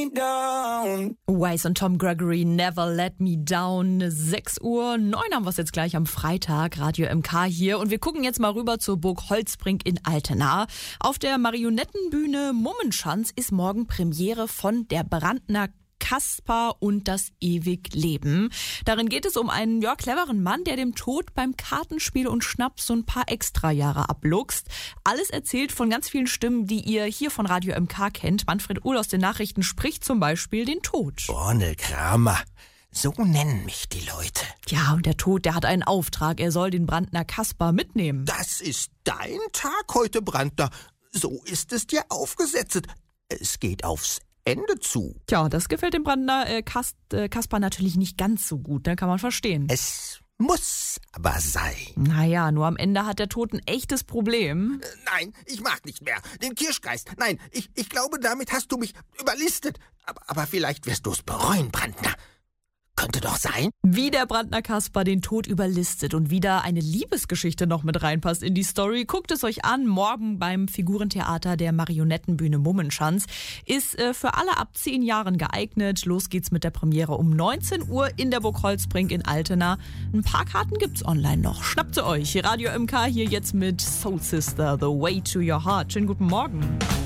me down. Wise und Tom Gregory, Never Let Me Down. 6:09 Uhr haben wir es jetzt gleich am Freitag. Radio MK hier. Und wir gucken jetzt mal rüber zur Burg Holzbrink in Altena. Auf der Marionettenbühne Mummenschanz ist morgen Premiere von Der Brandner Kaspar und das Ewigleben. Darin geht es um einen cleveren Mann, der dem Tod beim Kartenspiel und Schnaps so ein paar Extrajahre abluchst. Alles erzählt von ganz vielen Stimmen, die ihr hier von Radio MK kennt. Manfred Uhl aus den Nachrichten spricht zum Beispiel den Tod. Borne Kramer. So nennen mich die Leute. Ja, und der Tod, der hat einen Auftrag. Er soll den Brandner Kaspar mitnehmen. Das ist dein Tag heute, Brandner. So ist es dir aufgesetzt. Es geht aufs Ende zu. Tja, das gefällt dem Brandner Kaspar natürlich nicht ganz so gut, ne? Kann man verstehen. Es muss aber sein. Naja, nur am Ende hat der Tod ein echtes Problem. Nein, ich mag nicht mehr. Den Kirschgeist. Nein, ich glaube, damit hast du mich überlistet. Aber vielleicht wirst du es bereuen, Brandner. Könnte doch sein. Wie der Brandner Kaspar den Tod überlistet und wieder eine Liebesgeschichte noch mit reinpasst in die Story, guckt es euch an. Morgen beim Figurentheater der Marionettenbühne Mummenschanz. Ist für alle ab 10 Jahren geeignet. Los geht's mit der Premiere um 19 Uhr in der Burg Holzbrink in Altena. Ein paar Karten gibt's online noch. Schnappt sie euch. Radio MK hier jetzt mit Soul Sister, The Way to Your Heart. Schönen guten Morgen.